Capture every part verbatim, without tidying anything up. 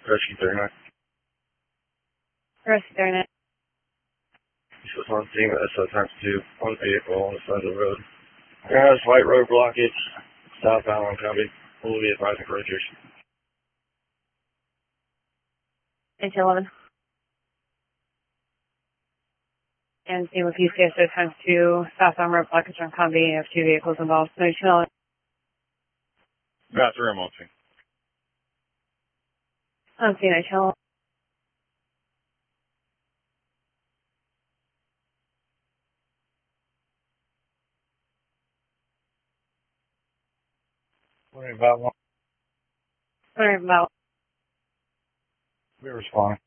Rescue thirty-nine. Rescue thirty-nine. This was on scene at S O times two on the vehicle on the side of the road. There has white road blockage, southbound on Cumby. We'll be advising for rotation. nineteen eleven. And same with U C S O times two, southbound road blockage on Cumby. You have two vehicles involved. nineteen eleven. Bathroom on scene. On scene, nineteen eleven. Wondering about one. Wondering about. We're responding.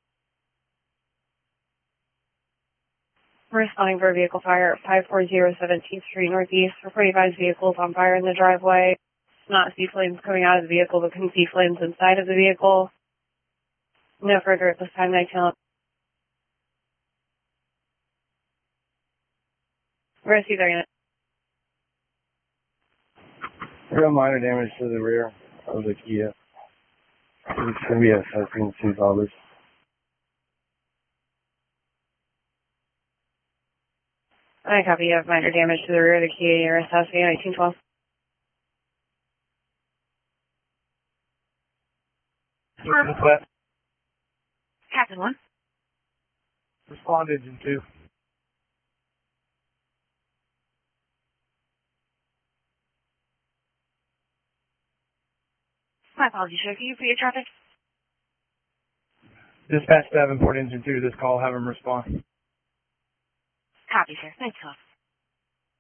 We're responding for a vehicle fire at five forty seventeenth Street Northeast. Reporting five vehicles on fire in the driveway. Not see flames coming out of the vehicle, but can see flames inside of the vehicle. No further at this time, nineteen eleven. Rescue thirty-nine. Real minor damage to the rear of the Kia. It's going to be a seventeen two dollars. I copy. You have minor damage to the rear of the Kia. You're S S A nineteen twelve. What's that? Captain one. Respond engine two. My apologies, sir. Can you repeat your traffic? Dispatch Davenport engine two, this call, have him respond. Copy, sir. Thanks, call.